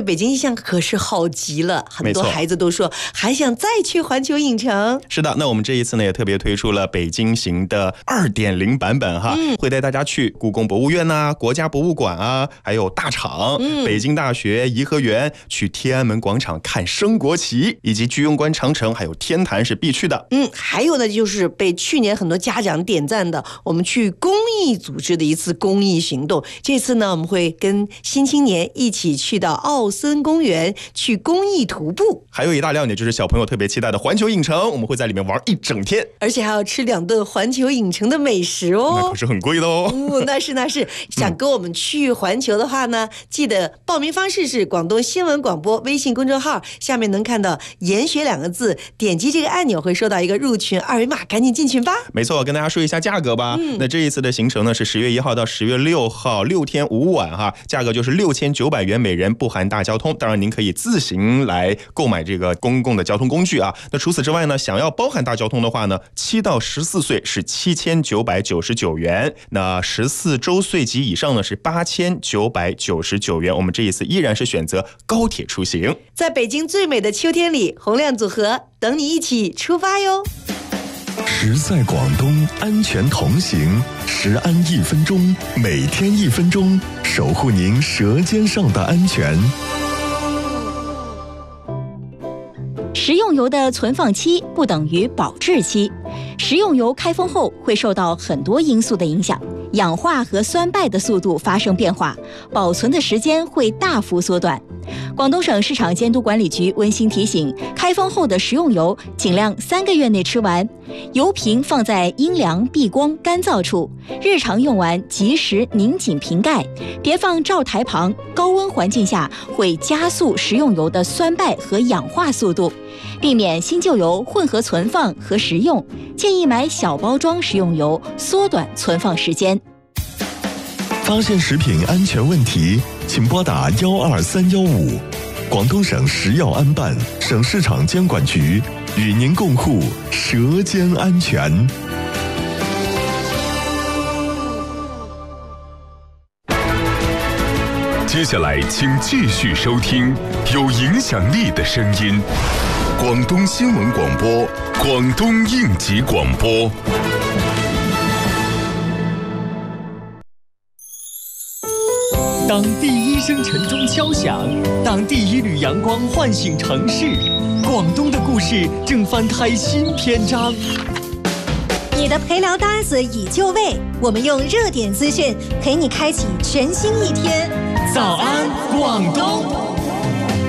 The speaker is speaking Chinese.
北京印象可是好极了，很多孩子都说还想再去环球影城。 是的，那我们这一次呢也特别推出了北京行的 2.0 版本哈，会带大家去故宫博物院啊、国家博物馆啊，还有大厂、北京大学、颐和园，去天安门广场看升国旗，以及居庸关长城还有天坛是必去的。 还有呢就是被去年很多家长点赞的，我们去公益组织的一次公益行动。这次呢我们会跟新青年一起去到奥森公园去公益徒步， 还有一大亮点就是小朋友特别期待的环球影城，我们会在里面玩一整天， 而且还要吃2顿环球影城的美食哦， 那可是很贵的哦。 那是想跟我们去环球的话呢，记得报名方式是广东新闻广播微信公众号下面能看到研学2个字，点击这个按钮会收到一个入群2维码，赶紧进群吧。 没错，跟大家说一下价格吧。那这一次的行程呢是10月1号到10月6号，6天5晚哈，价格就是6900元每人，不含大交通。当然您可以自行来购买这个公共的交通工具啊。那除此之外呢，想要包含大交通的话呢，7到14岁是7999元，那14周岁及以上呢是8999元。我们这一次依然是选择高铁出行， 在北京最美的秋天里，洪亮组合等你一起出发哟。 时在广东，安全同行，食安1分钟，每天1分钟，守护您舌尖上的安全。 食用油的存放期不等于保质期，食用油开封后会受到很多因素的影响，氧化和酸败的速度发生变化，保存的时间会大幅缩短。广东省市场监督管理局温馨提醒，开封后的食用油尽量3个月内吃完，油瓶放在阴凉、避光、干燥处，日常用完及时拧紧瓶盖，别放灶台旁，高温环境下会加速食用油的酸败和氧化速度。避免新旧油混合存放和食用，建议买小包装食用油，缩短存放时间。 发现食品安全问题，请拨打12315。广东省食药安办、省市场监管局与您共护舌尖安全。 接下来请继续收听有影响力的声音，广东新闻广播，广东应急广播。 当第1声晨钟敲响，当第1缕阳光唤醒城市，广东的故事正翻开新篇章。 你的陪聊搭子已就位，我们用热点资讯陪你开启全新一天。 早安，广东。